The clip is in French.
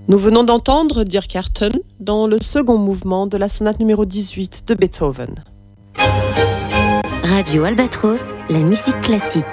Nous venons d'entendre Dir Kärten dans le second mouvement de la sonate numéro 18 de Beethoven. Radio Albatros, la musique classique.